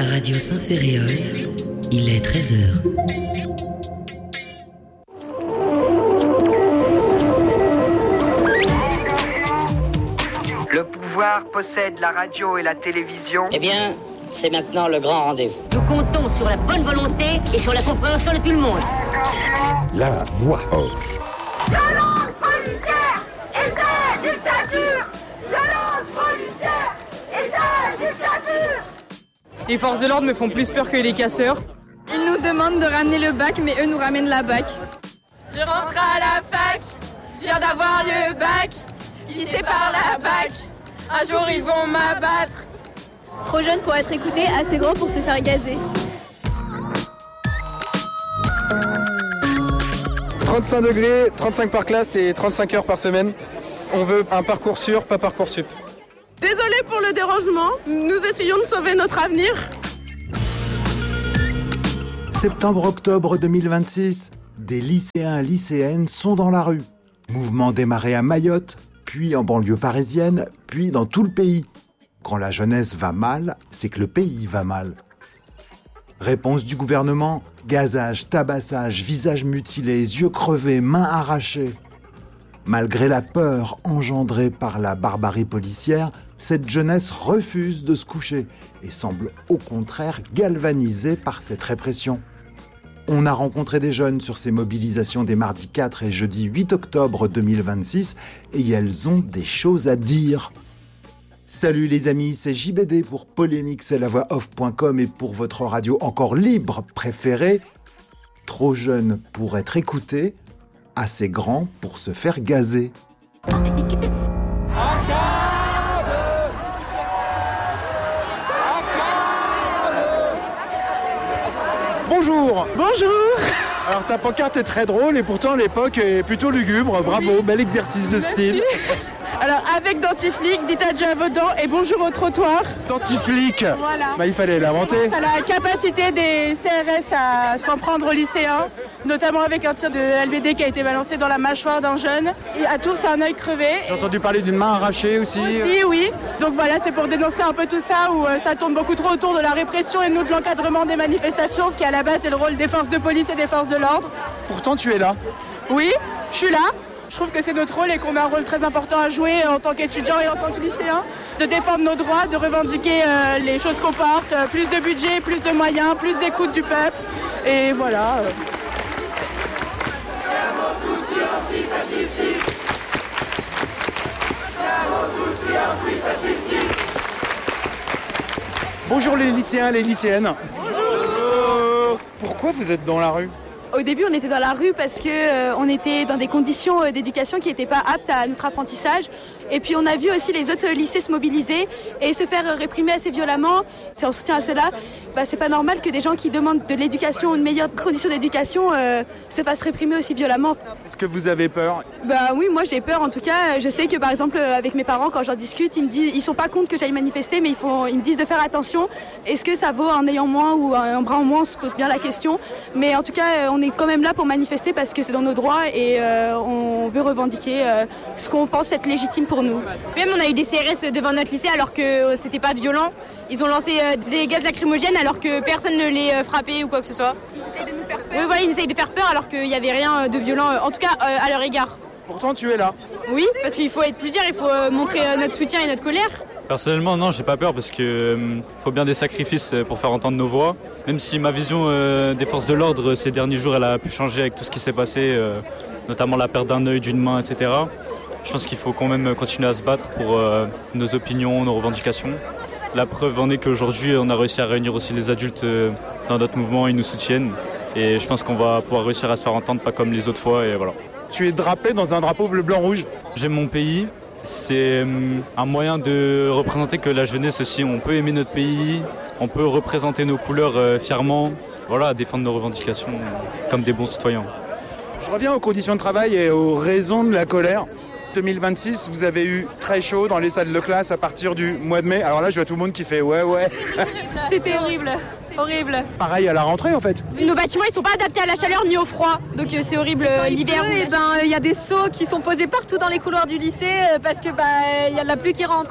Radio Saint-Ferréol, il est 13h. Le pouvoir possède la radio et la télévision. Eh bien, c'est maintenant le grand rendez-vous. Nous comptons sur la bonne volonté et sur la compréhension de tout le monde. La voix off. Violence policière et de dictature. Violence policière et de dictature. Les forces de l'ordre me font plus peur que les casseurs. Ils nous demandent de ramener le bac, mais eux nous ramènent la bac. Je rentre à la fac, je viens d'avoir le bac. Lycée par la bac, un jour ils vont m'abattre. Trop jeune pour être écouté, assez grand pour se faire gazer. 35 degrés, 35 par classe et 35 heures par semaine. On veut un parcours sûr, pas Parcoursup. Désolé pour le dérangement, nous essayons de sauver notre avenir. Septembre-octobre 2026, des lycéens et lycéennes sont dans la rue. Mouvement démarré à Mayotte, puis en banlieue parisienne, puis dans tout le pays. Quand la jeunesse va mal, c'est que le pays va mal. Réponse du gouvernement, gazage, tabassage, visage mutilé, yeux crevés, mains arrachées. Malgré la peur engendrée par la barbarie policière, cette jeunesse refuse de se coucher et semble au contraire galvanisée par cette répression. On a rencontré des jeunes sur ces mobilisations des mardis 4 et jeudi 8 octobre 2026 et elles ont des choses à dire. Salut les amis, c'est JBD pour Polémique, c'est la voix off.com et pour votre radio encore libre préférée. Trop jeune pour être écouté, assez grand pour se faire gazer. Bonjour. Bonjour. Alors ta pancarte est très drôle et pourtant l'époque est plutôt lugubre. Bravo, oui. Bel exercice de Merci. style. Alors avec dentiflic, dites adieu à vos dents et bonjour au trottoir. Dentiflic. Voilà. Bah, il fallait l'inventer. Ça a la capacité des CRS à s'en prendre aux lycéens, notamment avec un tir de LBD qui a été balancé dans la mâchoire d'un jeune. Et à Tours, c'est un œil crevé. J'ai entendu parler d'une main arrachée aussi. Aussi, oui. Donc voilà, c'est pour dénoncer un peu tout ça où ça tourne beaucoup trop autour de la répression et nous de l'encadrement des manifestations, ce qui à la base est le rôle des forces de police et des forces de l'ordre. Pourtant tu es là. Oui, je suis là. Je trouve que c'est notre rôle et qu'on a un rôle très important à jouer en tant qu'étudiants et en tant que lycéens, de défendre nos droits, de revendiquer les choses qu'on porte, plus de budget, plus de moyens, plus d'écoute du peuple. Et voilà. Bonjour les lycéens, les lycéennes. Bonjour. Pourquoi vous êtes dans la rue ? Au début, on était dans la rue parce que on était dans des conditions d'éducation qui n'étaient pas aptes à notre apprentissage. Et puis on a vu aussi les autres lycées se mobiliser et se faire réprimer assez violemment. C'est en soutien à cela. C'est pas normal que des gens qui demandent de l'éducation, une meilleure condition d'éducation, se fassent réprimer aussi violemment. Est-ce que vous avez peur ? Oui, moi j'ai peur. En tout cas, je sais que par exemple avec mes parents, quand j'en discute, ils me disent, ils sont pas contre que j'aille manifester, mais ils me disent de faire attention. Est-ce que ça vaut un œil en moins ou un bras en moins ? On se pose bien la question. Mais en tout cas, on est quand même là pour manifester parce que c'est dans nos droits et on veut revendiquer ce qu'on pense être légitime pour nous. Même on a eu des CRS devant notre lycée alors que c'était pas violent. Ils ont lancé des gaz lacrymogènes alors que personne ne les frappait ou quoi que ce soit. Ils essayent de nous faire peur. Oui, voilà, ils essayent de faire peur alors qu'il n'y avait rien de violent, en tout cas à leur égard. Pourtant tu es là. Oui, parce qu'il faut être plusieurs, il faut montrer notre soutien et notre colère. Personnellement, non, j'ai pas peur parce qu'il faut bien des sacrifices pour faire entendre nos voix. Même si ma vision des forces de l'ordre ces derniers jours, elle a pu changer avec tout ce qui s'est passé, notamment la perte d'un œil, d'une main, etc. Je pense qu'il faut quand même continuer à se battre pour nos opinions, nos revendications. La preuve en est qu'aujourd'hui, on a réussi à réunir aussi les adultes dans notre mouvement, ils nous soutiennent. Et je pense qu'on va pouvoir réussir à se faire entendre, pas comme les autres fois, et voilà. Tu es drapé dans un drapeau bleu-blanc-rouge. J'aime mon pays. C'est un moyen de représenter que la jeunesse aussi, on peut aimer notre pays, on peut représenter nos couleurs fièrement, voilà, défendre nos revendications comme des bons citoyens. Je reviens aux conditions de travail et aux raisons de la colère. 2026, vous avez eu très chaud dans les salles de classe à partir du mois de mai. Alors là, je vois tout le monde qui fait ouais. C'était horrible. C'est horrible. Pareil à la rentrée en fait. Nos bâtiments, ils sont pas adaptés à la chaleur ni au froid. Donc c'est horrible l'hiver. Il y a des seaux qui sont posés partout dans les couloirs du lycée parce que y a de la pluie qui rentre.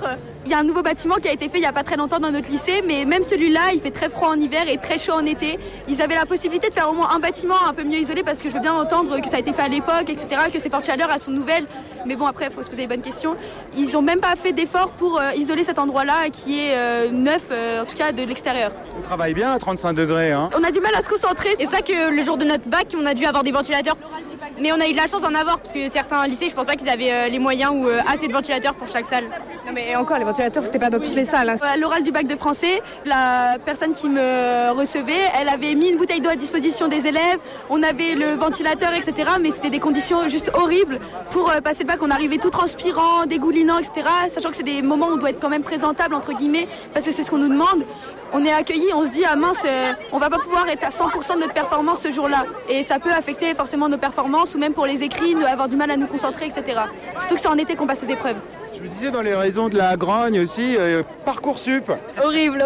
Il y a un nouveau bâtiment qui a été fait il n'y a pas très longtemps dans notre lycée, mais même celui-là, il fait très froid en hiver et très chaud en été. Ils avaient la possibilité de faire au moins un bâtiment un peu mieux isolé, parce que je veux bien entendre que ça a été fait à l'époque, etc., que ces fortes chaleurs elles sont nouvelles. Mais bon, après, il faut se poser les bonnes questions. Ils n'ont même pas fait d'efforts pour isoler cet endroit-là qui est neuf, en tout cas de l'extérieur. On travaille bien à 35 degrés. Hein. On a du mal à se concentrer. Et c'est ça que le jour de notre bac, on a dû avoir des ventilateurs. Mais on a eu de la chance d'en avoir, parce que certains lycées, je pense pas qu'ils avaient les moyens ou assez de ventilateurs pour chaque salle. Non mais encore, les ventilateurs, c'était pas dans toutes les salles. Hein. À l'oral du bac de français, la personne qui me recevait, elle avait mis une bouteille d'eau à disposition des élèves. On avait le ventilateur, etc. Mais c'était des conditions juste horribles pour passer le bac. On arrivait tout transpirant, dégoulinant, etc. Sachant que c'est des moments où on doit être quand même présentable, entre guillemets, parce que c'est ce qu'on nous demande. On est accueillis, on se dit, ah mince, on va pas pouvoir être à 100% de notre performance ce jour-là. Et ça peut affecter forcément nos performances, ou même pour les écrits, avoir du mal à nous concentrer, etc. Surtout que c'est en été qu'on passe ces épreuves. Je me disais dans les raisons de la grogne aussi, Parcoursup. Horrible.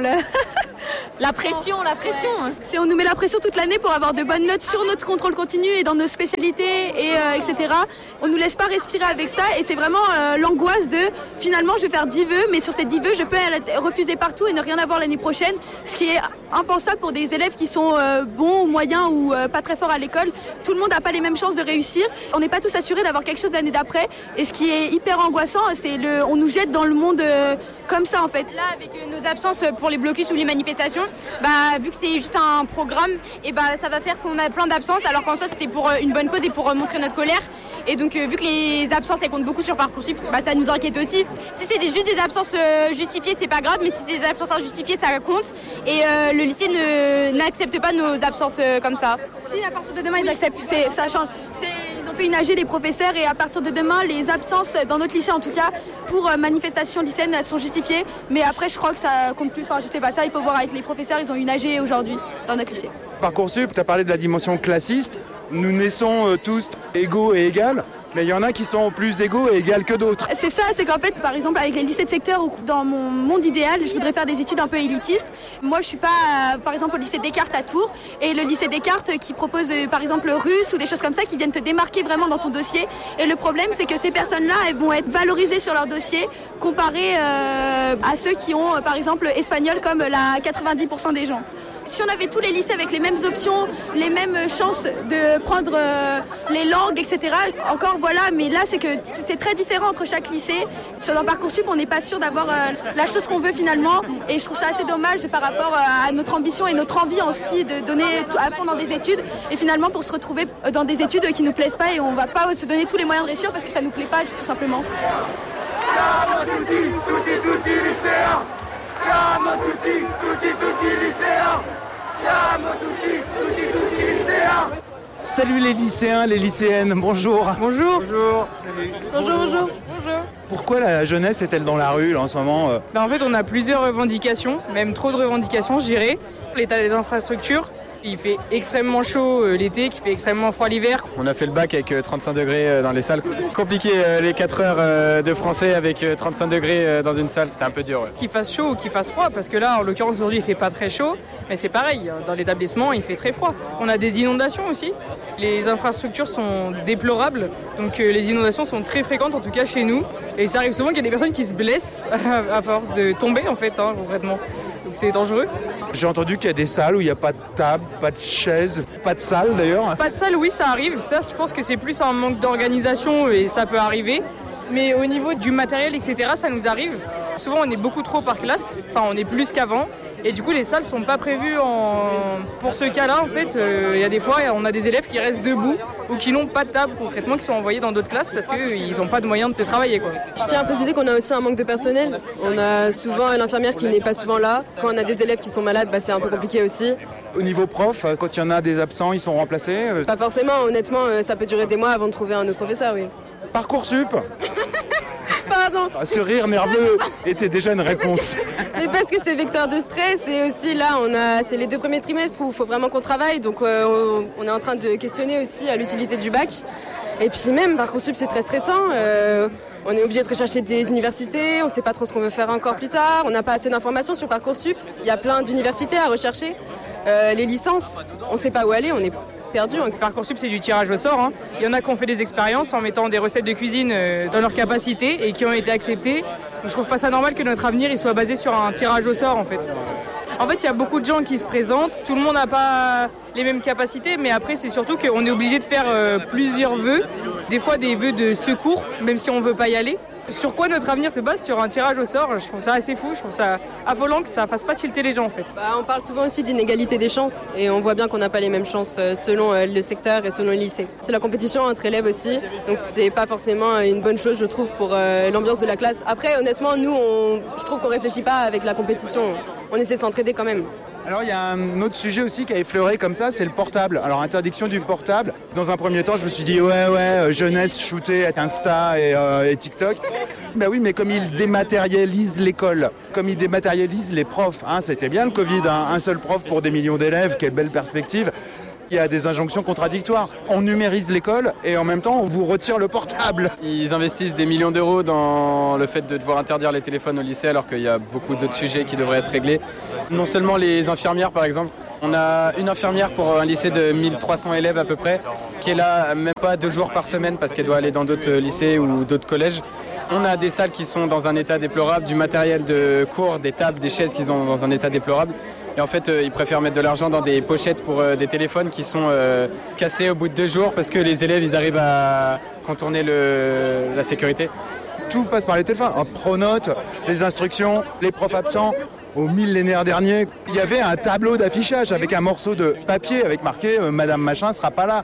La pression. On nous met la pression toute l'année pour avoir de bonnes notes sur notre contrôle continu et dans nos spécialités, etc. On nous laisse pas respirer avec ça, et c'est vraiment l'angoisse de finalement je vais faire 10 vœux, mais sur ces 10 vœux je peux refuser partout et ne rien avoir l'année prochaine, ce qui est impensable pour des élèves qui sont bons ou moyens ou pas très forts à l'école. Tout le monde n'a pas les mêmes chances de réussir. On n'est pas tous assurés d'avoir quelque chose l'année d'après, et ce qui est hyper angoissant, c'est on nous jette dans le monde comme ça en fait. Là, avec nos absences pour les blocus ou les manifestations, vu que c'est juste un programme, et ça va faire qu'on a plein d'absences, alors qu'en soi c'était pour une bonne cause et pour montrer notre colère. Et donc vu que les absences elles comptent beaucoup sur Parcoursup, ça nous inquiète aussi. Si c'est juste des absences justifiées, c'est pas grave, mais si c'est des absences injustifiées, ça compte. Et le lycée n'accepte pas nos absences comme ça. Si, à partir de demain ils acceptent, ça change. Ils ont fait une AG les professeurs, et à partir de demain les absences dans notre lycée en tout cas pour manifestations lycéennes elles sont justifiées. Mais après je crois que ça compte plus. Enfin je sais pas, ça il faut voir avec les professeurs. Ils ont une AG aujourd'hui dans notre lycée. Parcoursup, tu as parlé de la dimension classiste. Nous naissons tous égaux et égales, mais il y en a qui sont plus égaux et égales que d'autres. C'est ça, c'est qu'en fait, par exemple, avec les lycées de secteur, dans mon monde idéal, je voudrais faire des études un peu élitistes. Moi, je suis pas, par exemple, au lycée Descartes à Tours, et le lycée Descartes qui propose, par exemple, le russe ou des choses comme ça, qui viennent te démarquer vraiment dans ton dossier. Et le problème, c'est que ces personnes-là, elles vont être valorisées sur leur dossier, comparées à ceux qui ont, par exemple, espagnol comme 90% des gens. Si on avait tous les lycées avec les mêmes options, les mêmes chances de prendre les langues, etc. Encore voilà, mais là c'est que c'est très différent entre chaque lycée. Dans Parcoursup, on n'est pas sûr d'avoir la chose qu'on veut finalement, et je trouve ça assez dommage par rapport à notre ambition et notre envie aussi de donner à fond dans des études, et finalement pour se retrouver dans des études qui nous plaisent pas, et on va pas se donner tous les moyens de réussir parce que ça nous plaît pas tout simplement. Siamo tutti lycéens. Siamo tutti lycéens. Siamo tutti lycéens. Salut les lycéens, les lycéennes, bonjour. Bonjour. Salut. Bonjour. Pourquoi la jeunesse est-elle dans la rue là, en ce moment En fait, on a plusieurs revendications, même trop de revendications, je dirais. L'état des infrastructures. Il fait extrêmement chaud l'été, qui fait extrêmement froid l'hiver. On a fait le bac avec 35 degrés dans les salles. C'est compliqué les 4 heures de français avec 35 degrés dans une salle, c'était un peu dur. Ouais. Qu'il fasse chaud ou qu'il fasse froid, parce que là, en l'occurrence, aujourd'hui, il fait pas très chaud, mais c'est pareil, dans l'établissement, il fait très froid. On a des inondations aussi. Les infrastructures sont déplorables, donc les inondations sont très fréquentes, en tout cas chez nous. Et ça arrive souvent qu'il y a des personnes qui se blessent à force de tomber, en fait, concrètement. Donc c'est dangereux. J'ai entendu qu'il y a des salles où il n'y a pas de table, pas de chaise, pas de salle d'ailleurs. Pas de salle, oui, ça arrive. Ça, je pense que c'est plus un manque d'organisation et ça peut arriver. Mais au niveau du matériel, etc., ça nous arrive. Souvent, on est beaucoup trop par classe. Enfin, on est plus qu'avant. Et du coup, les salles ne sont pas prévues pour ce cas-là. En fait, il y a des fois, on a des élèves qui restent debout ou qui n'ont pas de table concrètement, qui sont envoyés dans d'autres classes parce qu'ils n'ont pas de moyens de travailler. Quoi. Je tiens à préciser qu'on a aussi un manque de personnel. On a souvent une infirmière qui n'est pas souvent là. Quand on a des élèves qui sont malades, c'est un peu compliqué aussi. Au niveau prof, quand il y en a des absents, ils sont remplacés Pas forcément, honnêtement, ça peut durer des mois avant de trouver un autre professeur, oui. Parcoursup. Pardon. Ce rire nerveux était déjà une réponse. Mais parce que c'est vecteur de stress, et aussi là, c'est les 2 premiers trimestres où il faut vraiment qu'on travaille, donc on est en train de questionner aussi à l'utilité du bac. Et puis même, Parcoursup, c'est très stressant. On est obligé de rechercher des universités, on ne sait pas trop ce qu'on veut faire encore plus tard, on n'a pas assez d'informations sur Parcoursup. Il y a plein d'universités à rechercher. Les licences, on ne sait pas où aller, on est perdu. Parcoursup, c'est du tirage au sort. Il y en a qui ont fait des expériences en mettant des recettes de cuisine dans leur capacité et qui ont été acceptées. Donc, je trouve pas ça normal que notre avenir il soit basé sur un tirage au sort en fait. En fait, il y a beaucoup de gens qui se présentent, tout le monde n'a pas les mêmes capacités, mais après, c'est surtout qu'on est obligé de faire plusieurs vœux, des fois des vœux de secours, même si on ne veut pas y aller. Sur quoi notre avenir se base? Sur un tirage au sort. Je trouve ça assez fou, je trouve ça affolant que ça fasse pas tilter les gens en fait. On parle souvent aussi d'inégalité des chances et on voit bien qu'on n'a pas les mêmes chances selon le secteur et selon le lycée. C'est la compétition entre élèves aussi, donc c'est pas forcément une bonne chose je trouve pour l'ambiance de la classe. Après honnêtement nous je trouve qu'on réfléchit pas avec la compétition, on essaie de s'entraider quand même. Alors il y a un autre sujet aussi qui a effleuré comme ça, c'est le portable. Alors interdiction du portable. Dans un premier temps, je me suis dit jeunesse shootée avec Insta et TikTok. Ben oui, mais comme ils dématérialisent l'école, comme ils dématérialisent les profs, c'était bien le Covid, un seul prof pour des millions d'élèves, quelle belle perspective. Il y a des injonctions contradictoires. On numérise l'école et en même temps, on vous retire le portable. Ils investissent des millions d'euros dans le fait de devoir interdire les téléphones au lycée alors qu'il y a beaucoup d'autres sujets qui devraient être réglés. Non seulement les infirmières, par exemple. On a une infirmière pour un lycée de 1300 élèves à peu près, qui est là même pas 2 jours par semaine parce qu'elle doit aller dans d'autres lycées ou d'autres collèges. On a des salles qui sont dans un état déplorable, du matériel de cours, des tables, des chaises qui sont dans un état déplorable. Et en fait, ils préfèrent mettre de l'argent dans des pochettes pour des téléphones qui sont cassés au bout de 2 jours parce que les élèves, ils arrivent à contourner la sécurité. Tout passe par les téléphones. Pronote, les instructions, les profs absents. Au millénaire dernier, il y avait un tableau d'affichage avec un morceau de papier avec marqué « Madame Machin sera pas là ».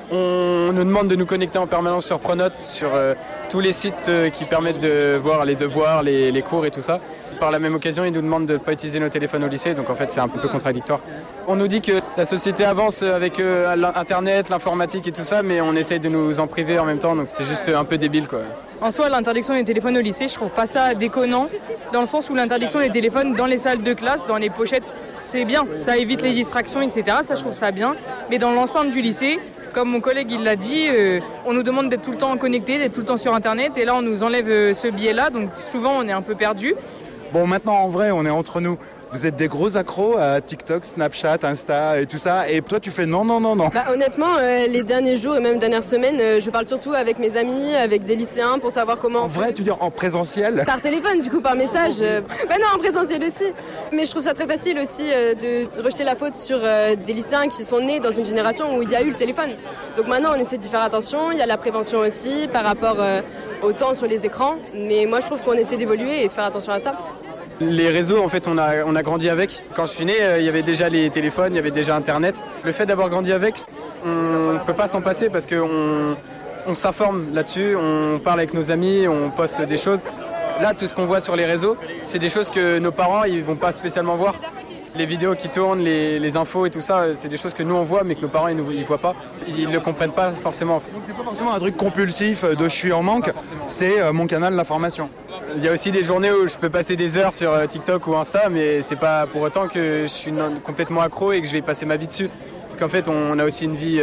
On nous demande de nous connecter en permanence sur Pronote, sur tous les sites qui permettent de voir les devoirs, les cours et tout ça. Par la même occasion, ils nous demandent de ne pas utiliser nos téléphones au lycée, donc en fait c'est un peu contradictoire. On nous dit que la société avance avec l'internet, l'informatique et tout ça, mais on essaye de nous en priver en même temps, donc c'est juste un peu débile quoi. En soi, l'interdiction des téléphones au lycée, je trouve pas ça déconnant, dans le sens où l'interdiction des téléphones dans les salles de classe, dans les pochettes, c'est bien, ça évite les distractions, etc. Ça, je trouve ça bien, mais dans l'enceinte du lycée, comme mon collègue il l'a dit, on nous demande d'être tout le temps connecté, d'être tout le temps sur Internet, et là on nous enlève ce biais-là, donc souvent on est un peu perdu. Bon, maintenant en vrai, on est entre nous. Vous êtes des gros accros à TikTok, Snapchat, Insta et tout ça. Et toi, tu fais non. Honnêtement, les derniers jours et même dernières semaines, je parle surtout avec mes amis, avec des lycéens pour savoir comment... En vrai, tu veux dire en présentiel? Par téléphone, du coup, par message. Non, en présentiel aussi. Mais je trouve ça très facile aussi de rejeter la faute sur des lycéens qui sont nés dans une génération où il y a eu le téléphone. Donc maintenant, on essaie d'y faire attention. Il y a la prévention aussi par rapport au temps sur les écrans. Mais moi, je trouve qu'on essaie d'évoluer et de faire attention à ça. Les réseaux, en fait, on a grandi avec. Quand je suis né, il y avait déjà les téléphones, il y avait déjà Internet. Le fait d'avoir grandi avec, on ne peut pas s'en passer parce qu'on s'informe là-dessus, on parle avec nos amis, on poste des choses. Là, tout ce qu'on voit sur les réseaux, c'est des choses que nos parents, ils vont pas spécialement voir. Les vidéos qui tournent, les infos et tout ça, c'est des choses que nous on voit, mais que nos parents ils ne voient pas. Ils ne le comprennent pas forcément. Donc c'est pas forcément un truc compulsif de je suis en manque, c'est mon canal d'information. Il y a aussi des journées où je peux passer des heures sur TikTok ou Insta, mais c'est pas pour autant que je suis complètement accro et que je vais passer ma vie dessus. Parce qu'en fait, on a aussi une vie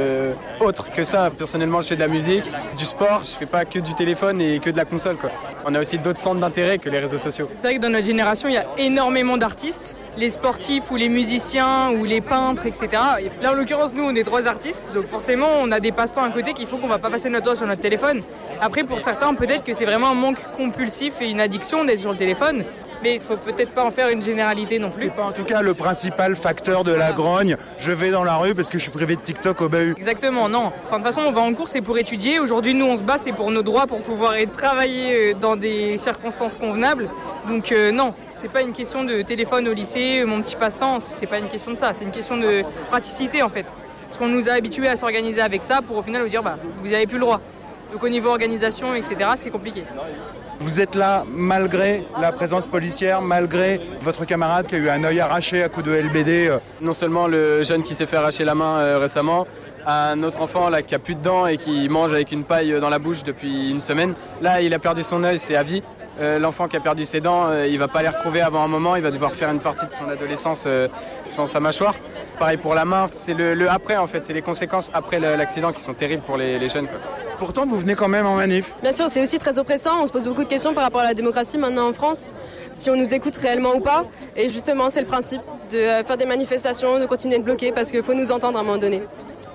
autre que ça. Personnellement, je fais de la musique, du sport, je fais pas que du téléphone et que de la console, quoi. On a aussi d'autres centres d'intérêt que les réseaux sociaux. C'est vrai que dans notre génération, il y a énormément d'artistes. Les sportifs ou les musiciens ou les peintres, etc. Là, en l'occurrence, nous, on est 3 artistes. Donc forcément, on a des passe-temps à côté qui font qu'on va pas passer notre temps sur notre téléphone. Après, pour certains, peut-être que c'est vraiment un manque compulsif et une addiction d'être sur le téléphone. Mais il ne faut peut-être pas en faire une généralité non plus. C'est pas en tout cas le principal facteur de la grogne. Je vais dans la rue parce que je suis privé de TikTok au bahut. Exactement, non. Enfin, de toute façon, on va en cours, c'est pour étudier. Aujourd'hui, nous, on se bat, c'est pour nos droits, pour pouvoir travailler dans des circonstances convenables. Donc non, c'est pas une question de téléphone au lycée, mon petit passe-temps, c'est pas une question de ça. C'est une question de praticité, en fait. Parce qu'on nous a habitués à s'organiser avec ça pour au final nous dire, vous n'avez plus le droit. Donc au niveau organisation, etc., c'est compliqué. Vous êtes là malgré la présence policière, malgré votre camarade qui a eu un œil arraché à coup de LBD. Non seulement le jeune qui s'est fait arracher la main récemment, un autre enfant là, qui a plus de dents et qui mange avec une paille dans la bouche depuis une semaine. Là, il a perdu son œil, c'est à vie. L'enfant qui a perdu ses dents, il va pas les retrouver avant un moment, il va devoir faire une partie de son adolescence sans sa mâchoire. Pareil pour la main, c'est le après en fait, c'est les conséquences après l'accident qui sont terribles pour les jeunes, quoi. Pourtant, vous venez quand même en manif. Bien sûr, c'est aussi très oppressant. On se pose beaucoup de questions par rapport à la démocratie maintenant en France, si on nous écoute réellement ou pas. Et justement, c'est le principe de faire des manifestations, de continuer de bloquer, parce qu'il faut nous entendre à un moment donné.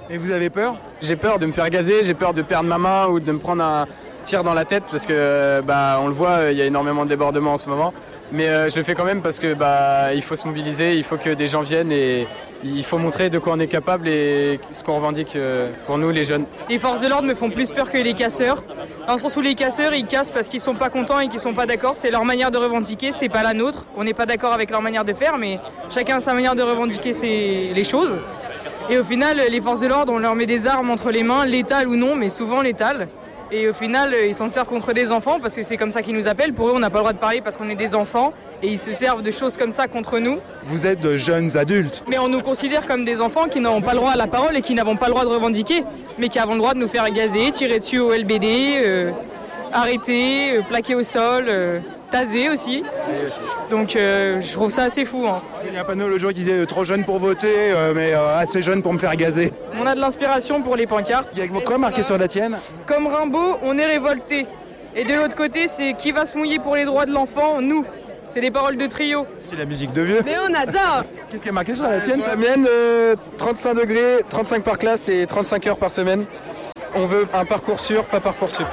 Et vous avez peur? J'ai peur de me faire gazer, j'ai peur de perdre ma main ou de me prendre un tir dans la tête parce que on le voit, il y a énormément de débordements en ce moment. Mais je le fais quand même parce que il faut se mobiliser, il faut que des gens viennent et il faut montrer de quoi on est capable et ce qu'on revendique pour nous les jeunes. Les forces de l'ordre me font plus peur que les casseurs. Dans le sens où les casseurs ils cassent parce qu'ils sont pas contents et qu'ils sont pas d'accord. C'est leur manière de revendiquer, c'est pas la nôtre. On n'est pas d'accord avec leur manière de faire, mais chacun a sa manière de revendiquer les choses. Et au final, les forces de l'ordre, on leur met des armes entre les mains, létales ou non, mais souvent létales. Et au final, ils s'en servent contre des enfants parce que c'est comme ça qu'ils nous appellent. Pour eux, on n'a pas le droit de parler parce qu'on est des enfants. Et ils se servent de choses comme ça contre nous. Vous êtes de jeunes adultes. Mais on nous considère comme des enfants qui n'ont pas le droit à la parole et qui n'avons pas le droit de revendiquer. Mais qui avons le droit de nous faire gazer, tirer dessus au LBD, arrêter, plaquer au sol, taser aussi. Donc je trouve ça assez fou. Il y a un panneau le jour qui dit trop jeune pour voter, mais assez jeune pour me faire gazer. On a de l'inspiration pour les pancartes. Il y a quoi marqué sur la tienne? Comme Rimbaud, on est révolté. Et de l'autre côté, c'est qui va se mouiller pour les droits de l'enfant? Nous. C'est des paroles de trio. C'est la musique de vieux. Mais on adore. Qu'est-ce qui est marqué sur la tienne? Sur la mienne, 35 degrés, 35 par classe et 35 heures par semaine. On veut un parcours sûr, pas Parcoursup.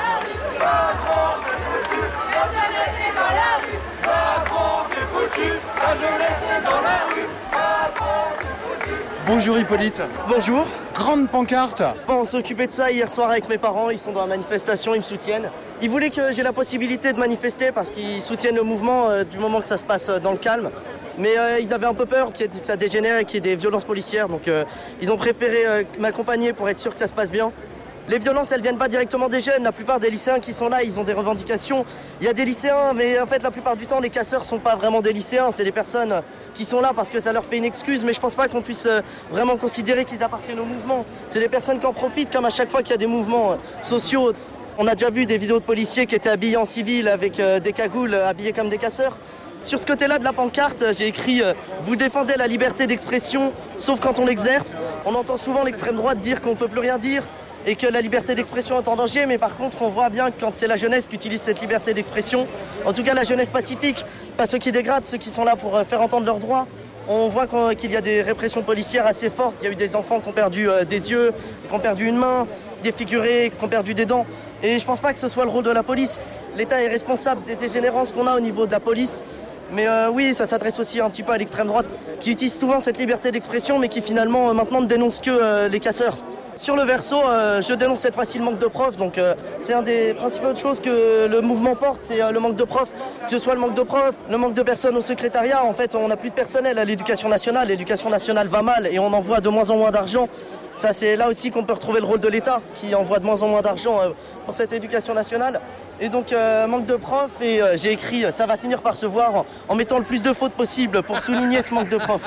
Bonjour Hippolyte. Bonjour. Grande pancarte. On s'est occupé de ça hier soir avec mes parents, ils sont dans la manifestation, ils me soutiennent. Ils voulaient que j'ai la possibilité de manifester parce qu'ils soutiennent le mouvement du moment que ça se passe dans le calme. Mais ils avaient un peu peur que ça dégénère et qu'il y ait des violences policières, donc ils ont préféré m'accompagner pour être sûr que ça se passe bien. Les violences, elles viennent pas directement des jeunes. La plupart des lycéens qui sont là, ils ont des revendications. Il y a des lycéens, mais en fait, la plupart du temps, les casseurs sont pas vraiment des lycéens. C'est des personnes qui sont là parce que ça leur fait une excuse. Mais je pense pas qu'on puisse vraiment considérer qu'ils appartiennent au mouvement. C'est des personnes qui en profitent, comme à chaque fois qu'il y a des mouvements sociaux. On a déjà vu des vidéos de policiers qui étaient habillés en civil avec des cagoules, habillés comme des casseurs. Sur ce côté-là de la pancarte, j'ai écrit « Vous défendez la liberté d'expression, sauf quand on l'exerce ». On entend souvent l'extrême droite dire qu'on ne peut plus rien dire et que la liberté d'expression est en danger, mais par contre on voit bien que quand c'est la jeunesse qui utilise cette liberté d'expression, en tout cas la jeunesse pacifique, pas ceux qui dégradent, ceux qui sont là pour faire entendre leurs droits, on voit qu'il y a des répressions policières assez fortes. Il y a eu des enfants qui ont perdu des yeux, qui ont perdu une main, défigurés, qui ont perdu des dents. Et je pense pas que ce soit le rôle de la police. L'État est responsable des dégénérances qu'on a au niveau de la police. Mais oui, ça s'adresse aussi un petit peu à l'extrême droite, qui utilise souvent cette liberté d'expression, mais qui finalement maintenant ne dénonce que les casseurs. Sur le verso, je dénonce cette fois-ci le manque de profs, donc c'est un des principales choses que le mouvement porte, c'est le manque de profs. Que ce soit le manque de profs, le manque de personnes au secrétariat, en fait on n'a plus de personnel à l'éducation nationale va mal et on envoie de moins en moins d'argent. Ça c'est là aussi qu'on peut retrouver le rôle de l'État, qui envoie de moins en moins d'argent pour cette éducation nationale. Et donc manque de profs, et j'ai écrit « ça va finir par se voir » en mettant le plus de fautes possible pour souligner ce manque de profs.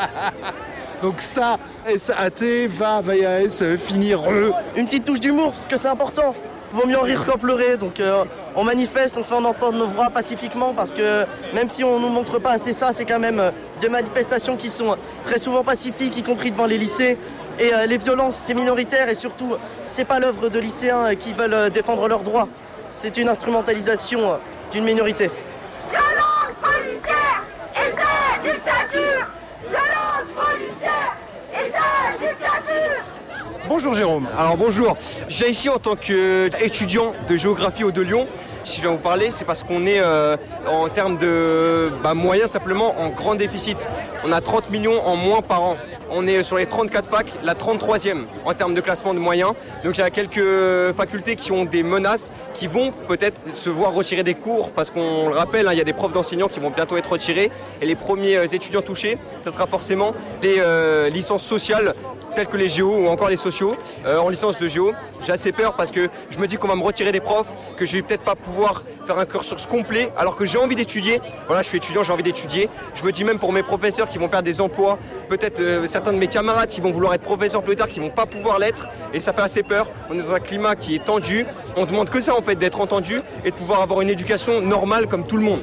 Donc ça, S-A-T, va-s, finir eux. Une petite touche d'humour, parce que c'est important. Vaut mieux en rire qu'en pleurer. Donc on manifeste, on fait entendre nos voix pacifiquement, parce que même si on ne nous montre pas assez ça, c'est quand même des manifestations qui sont très souvent pacifiques, y compris devant les lycées. Et les violences, c'est minoritaire, et surtout, c'est pas l'œuvre de lycéens qui veulent défendre leurs droits. C'est une instrumentalisation d'une minorité. Violence policière et de dictature! Violence policière et de dictature! Bonjour Jérôme. Alors bonjour, je viens ici en tant qu'étudiant de géographie de Lyon. Si je viens vous parler, c'est parce qu'on est en termes de moyens, tout simplement en grand déficit. On a 30 millions en moins par an. On est sur les 34 facs, la 33e en termes de classement de moyens. Donc il y a quelques facultés qui ont des menaces, qui vont peut-être se voir retirer des cours, parce qu'on le rappelle, il y a des profs d'enseignants qui vont bientôt être retirés. Et les premiers étudiants touchés, ce sera forcément les licences sociales, tels que les géos ou encore les sociaux. En licence de géo, j'ai assez peur parce que je me dis qu'on va me retirer des profs, que je vais peut-être pas pouvoir faire un cursus complet alors que j'ai envie d'étudier. Voilà, je suis étudiant, j'ai envie d'étudier. Je me dis même pour mes professeurs qui vont perdre des emplois, peut-être certains de mes camarades qui vont vouloir être professeurs plus tard, qui vont pas pouvoir l'être, et ça fait assez peur. On est dans un climat qui est tendu. On demande que ça en fait, d'être entendu et de pouvoir avoir une éducation normale comme tout le monde.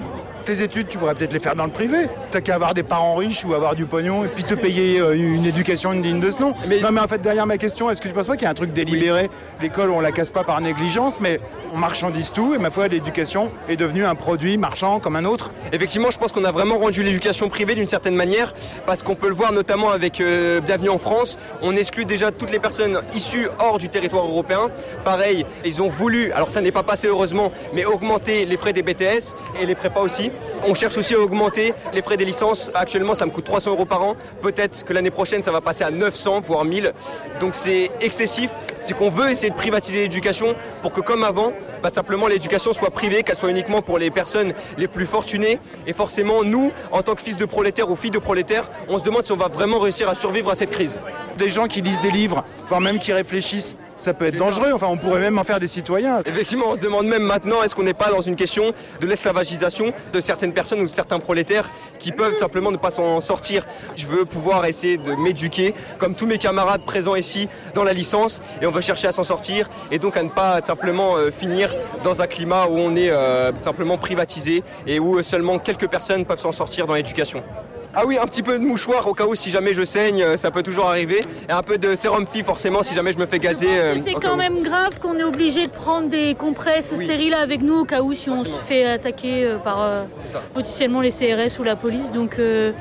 Tes études, tu pourrais peut-être les faire dans le privé. T'as qu'à avoir des parents riches ou avoir du pognon et puis te payer une éducation digne de ce nom. Non mais en fait, derrière ma question, est-ce que tu penses pas qu'il y a un truc délibéré ? L'école, on la casse pas par négligence, mais on marchandise tout et ma foi, l'éducation est devenue un produit marchand comme un autre. Effectivement, je pense qu'on a vraiment rendu l'éducation privée d'une certaine manière parce qu'on peut le voir notamment avec Bienvenue en France. On exclut déjà toutes les personnes issues hors du territoire européen. Pareil, ils ont voulu, alors ça n'est pas passé heureusement, mais augmenter les frais des BTS et les prépas aussi. On cherche aussi à augmenter les frais des licences. Actuellement, ça me coûte 300 € par an. Peut-être que l'année prochaine, ça va passer à 900, voire 1000. Donc c'est excessif. C'est qu'on veut essayer de privatiser l'éducation pour que, comme avant, simplement l'éducation soit privée, qu'elle soit uniquement pour les personnes les plus fortunées. Et forcément, nous, en tant que fils de prolétaires ou filles de prolétaires, on se demande si on va vraiment réussir à survivre à cette crise. Des gens qui lisent des livres, voire même qui réfléchissent, ça peut être dangereux. Enfin, on pourrait même en faire des citoyens. Effectivement, on se demande même maintenant, est-ce qu'on n'est pas dans une question de l'esclavagisation de certaines personnes ou de certains prolétaires qui peuvent simplement ne pas s'en sortir. Je veux pouvoir essayer de m'éduquer, comme tous mes camarades présents ici dans la licence, et on va chercher à s'en sortir et donc à ne pas simplement finir dans un climat où on est simplement privatisé et où seulement quelques personnes peuvent s'en sortir dans l'éducation. Ah oui, un petit peu de mouchoir au cas où si jamais je saigne, ça peut toujours arriver. Et un peu de sérum fi forcément si jamais je me fais gazer. C'est quand même grave qu'on est obligé de prendre des compresses stériles avec nous au cas où si on se fait attaquer par potentiellement les CRS ou la police. Donc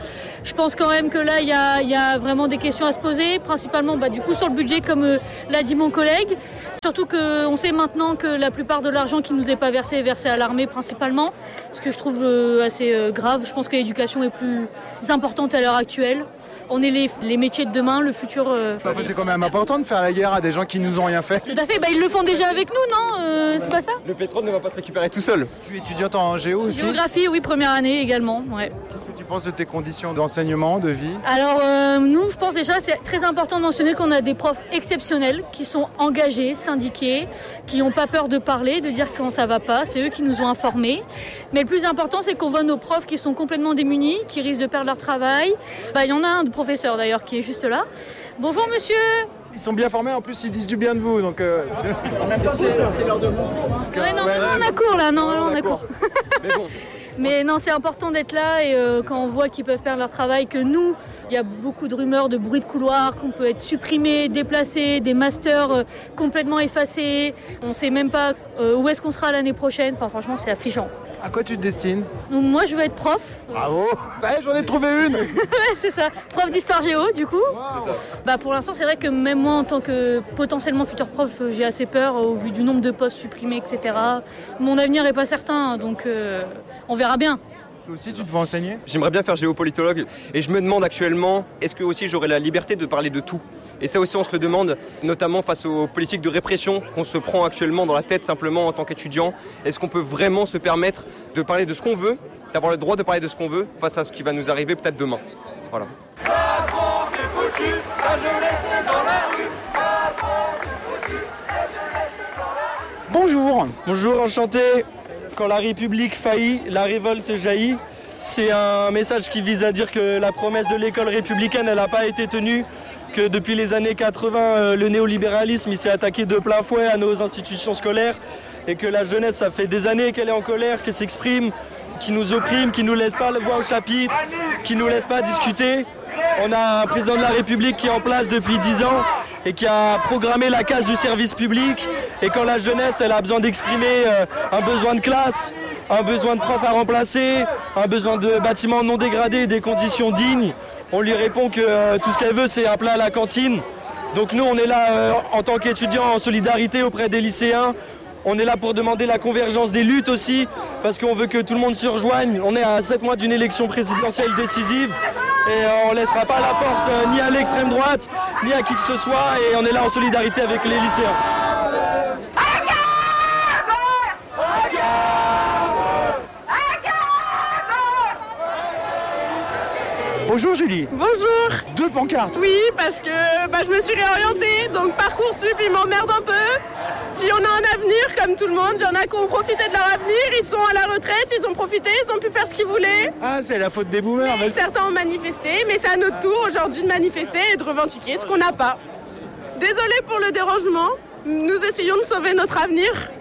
je pense quand même que là il y a vraiment des questions à se poser, principalement du coup sur le budget comme l'a dit mon collègue. Surtout qu'on sait maintenant que la plupart de l'argent qui nous est pas versé est versé à l'armée principalement, ce que je trouve assez grave. Je pense que l'éducation est plus importante à l'heure actuelle. On est les métiers de demain, le futur. C'est quand même important de faire la guerre à des gens qui nous ont rien fait. Tout à fait, ils le font déjà avec nous, non c'est pas ça ? Le pétrole ne va pas se récupérer tout seul. Tu es étudiante en géo aussi ? Géographie, oui, première année également. Ouais. Qu'est-ce que tu penses de tes conditions d'enseignement, de vie ? Alors nous, je pense déjà c'est très important de mentionner qu'on a des profs exceptionnels qui sont engagés, syndiqués, qui n'ont pas peur de parler, de dire quand ça va pas. C'est eux qui nous ont informés. Mais le plus important, c'est qu'on voit nos profs qui sont complètement démunis, qui risquent de perdre leur travail. Il y en a un professeur d'ailleurs qui est juste là. Bonjour monsieur. Ils sont bien formés, en plus ils disent du bien de vous, donc en même temps c'est l'heure de mon cours. On a cours là, on a cours. Mais non, c'est important d'être là et quand on voit qu'ils peuvent perdre leur travail, que nous, il y a beaucoup de rumeurs, de bruits de couloir, qu'on peut être supprimé, déplacé, des masters complètement effacés. On ne sait même pas où est-ce qu'on sera l'année prochaine. Enfin, franchement, c'est affligeant. À quoi tu te destines ? Donc, moi, je veux être prof. Bravo. J'en ai trouvé une. Ouais, c'est ça. Prof d'histoire géo, du coup. Wow. Pour l'instant, c'est vrai que même moi, en tant que potentiellement futur prof, j'ai assez peur au vu du nombre de postes supprimés, etc. Mon avenir n'est pas certain, donc on verra bien. Toi aussi, tu te veux enseigner ? J'aimerais bien faire géopolitologue et je me demande actuellement, est-ce que aussi j'aurai la liberté de parler de tout ? Et ça aussi, on se le demande, notamment face aux politiques de répression qu'on se prend actuellement dans la tête simplement en tant qu'étudiant. Est-ce qu'on peut vraiment se permettre de parler de ce qu'on veut, d'avoir le droit de parler de ce qu'on veut face à ce qui va nous arriver peut-être demain ? Voilà. La bande est foutue, la jeunesse est dans la rue. La bande est foutue, la jeunesse est dans la rue. Bonjour. Bonjour, enchanté. Quand la République faillit, la révolte jaillit. C'est un message qui vise à dire que la promesse de l'école républicaine, elle n'a pas été tenue, que depuis les années 80, le néolibéralisme il s'est attaqué de plein fouet à nos institutions scolaires et que la jeunesse, ça fait des années qu'elle est en colère, qu'elle s'exprime, qui nous opprime, qui nous laisse pas le voix au chapitre, qui nous laisse pas discuter. On a un président de la République qui est en place depuis 10 ans et qui a programmé la casse du service public. Et quand la jeunesse, elle a besoin d'exprimer un besoin de classe, un besoin de profs à remplacer, un besoin de bâtiments non dégradés, des conditions dignes, on lui répond que tout ce qu'elle veut, c'est un plat à la cantine. Donc nous, on est là en tant qu'étudiants en solidarité auprès des lycéens. On est là pour demander la convergence des luttes aussi, parce qu'on veut que tout le monde se rejoigne. On est à 7 mois d'une élection présidentielle décisive et on ne laissera pas la porte ni à l'extrême droite, ni à qui que ce soit, et on est là en solidarité avec les lycéens. Bonjour Julie. Bonjour. 2 pancartes. Oui, parce que je me suis réorientée, donc Parcoursup, il m'emmerde un peu. Puis on a un avenir comme tout le monde, il y en a qui ont profité de leur avenir, ils sont à la retraite, ils ont profité, ils ont pu faire ce qu'ils voulaient. Ah, c'est la faute des boomers. Mais certains ont manifesté, mais c'est à notre tour aujourd'hui de manifester et de revendiquer ce qu'on n'a pas. Désolée pour le dérangement, nous essayons de sauver notre avenir.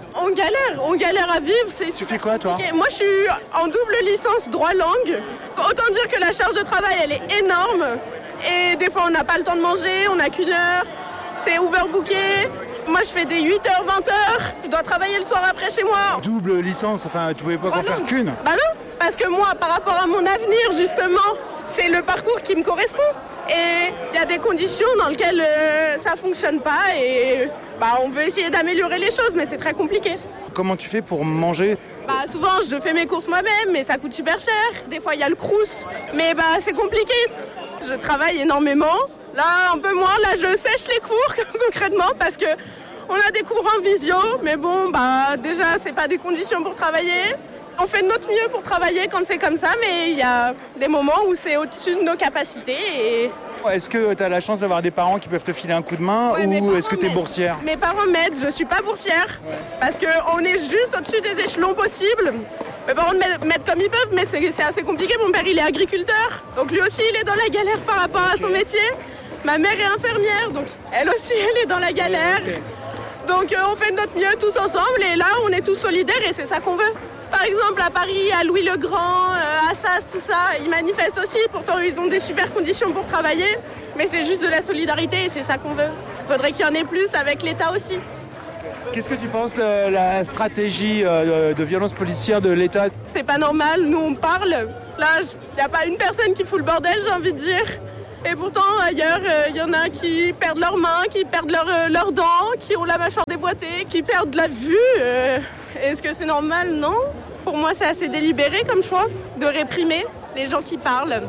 On galère à vivre. Tu fais quoi toi ? Moi je suis en double licence droit langue. Autant dire que la charge de travail elle est énorme. Et des fois on n'a pas le temps de manger, on n'a qu'1 heure. C'est overbooké. Moi je fais des 8h, 20h. Je dois travailler le soir après chez moi. Double licence, enfin tu pouvais pas en faire qu'une ? Bah non, parce que moi par rapport à mon avenir justement, c'est le parcours qui me correspond. Et il y a des conditions dans lesquelles ça fonctionne pas et on veut essayer d'améliorer les choses, mais c'est très compliqué. Comment tu fais pour manger ? Souvent je fais mes courses moi-même, mais ça coûte super cher. Des fois il y a le crous, mais c'est compliqué. Je travaille énormément. Là un peu moins, là je sèche les cours concrètement parce que on a des cours en visio, mais bon déjà c'est pas des conditions pour travailler. On fait de notre mieux pour travailler quand c'est comme ça, mais il y a des moments où c'est au-dessus de nos capacités. Et... Est-ce que tu as la chance d'avoir des parents qui peuvent te filer un coup de main ou est-ce que tu es boursière ? Mes parents m'aident, je suis pas boursière parce qu'on est juste au-dessus des échelons possibles. Mes parents m'aident comme ils peuvent, mais c'est assez compliqué. Mon père il est agriculteur, donc lui aussi il est dans la galère par rapport à son métier. Ma mère est infirmière, donc elle aussi elle est dans la galère. Donc on fait de notre mieux tous ensemble et là on est tous solidaires et c'est ça qu'on veut. Par exemple, à Paris, à Louis-le-Grand, à Sas, tout ça, ils manifestent aussi. Pourtant, ils ont des super conditions pour travailler. Mais c'est juste de la solidarité et c'est ça qu'on veut. Il faudrait qu'il y en ait plus avec l'État aussi. Qu'est-ce que tu penses de la stratégie de violence policière de l'État ? C'est pas normal, nous on parle. Là, il n'y a pas une personne qui fout le bordel, j'ai envie de dire. Et pourtant, ailleurs, il y en a qui perdent leurs mains, qui perdent leurs dents, qui ont la mâchoire déboîtée, qui perdent la vue. Est-ce que c'est normal ? Non. Pour moi, c'est assez délibéré comme choix de réprimer les gens qui parlent.